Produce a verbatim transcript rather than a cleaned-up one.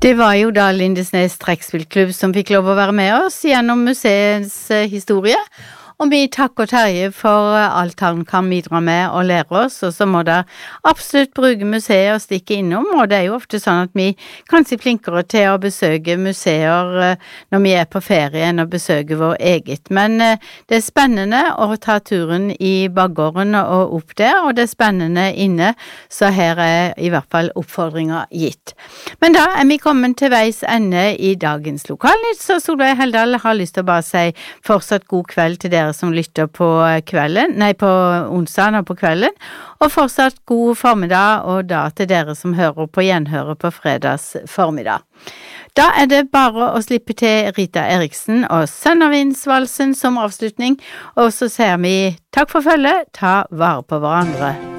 Det var jo da Lindesnes trekkspillklubb som fikk lov å være med oss gjennom museets historie, og vi takker Terje for alt han kan bidra med og lære oss, og så må det absolutt bruke museet og stikke innom, og det er jo ofte sånn at vi kanskje flinkere til å besøke museer når vi er på ferie enn å besøke vår eget, men det er spennende å ta turen i bakgården og opp der, og det er spennende inne, så her er i hvert fall oppfordringer gitt. Men da er vi kommet til veis ende i dagens Lokalnytt, så Solveig Heldal har lyst til å bare si fortsatt god kveld til dere som lytter på kvelden, nei på onsdagen og på kvelden, og fortsatt god formiddag, og da til dere som hører på gjenhøret på fredags formiddag. Da er det bare å slippe til Rita Eriksen og Søndervindsvalsen som avslutning, og så sier vi takk for følget, ta vare på hverandre.